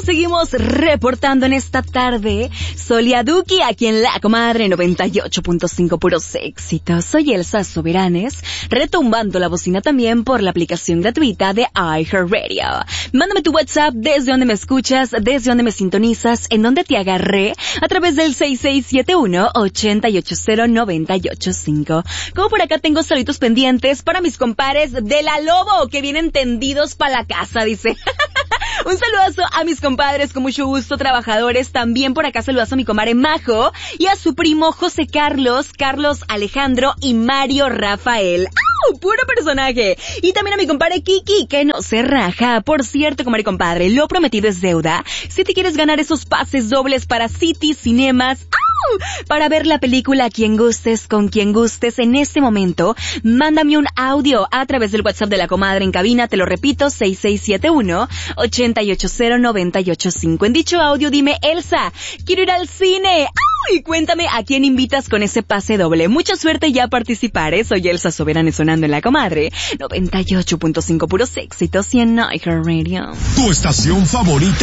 nos seguimos reportando en esta tarde. Soliaduki aquí en La Comadre 98.5 puros éxitos. Soy Elsa Soberanes, retumbando la bocina también por la aplicación gratuita de iHeartRadio. Mándame tu WhatsApp desde donde me escuchas, desde donde me sintonizas, en donde te agarré, a través del 6671-880-985. Como por acá tengo saluditos pendientes para mis compadres de La Lobo, que vienen tendidos para la casa, dice. Un saludazo a mis compadres, con mucho gusto, trabajadores. También por acá saludazo a mi comadre Majo y a su primo José Carlos, Carlos Alejandro y Mario Rafael. ¡Au! ¡Puro personaje! Y también a mi compadre Kiki, que no se raja. Por cierto, comadre compadre, lo prometido es deuda. Si te quieres ganar esos pases dobles para City Cinemas, ¡au!, para ver la película a quien gustes, con quien gustes en este momento, mándame un audio a través del WhatsApp de La Comadre en cabina, te lo repito, 6671-880-985. En dicho audio dime: Elsa, quiero ir al cine. ¡Au! Y cuéntame a quién invitas con ese pase doble. Mucha suerte ya a participar, ¿eh? Soy Elsa Soberanes sonando en La Comadre 98.5 puros éxitos y en iHeartRadio. Tu estación favorita.